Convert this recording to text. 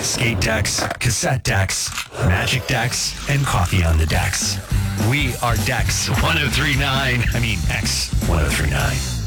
skate decks, cassette decks, magic decks, and coffee on the decks. We are Dex 1039. I mean, X 1039.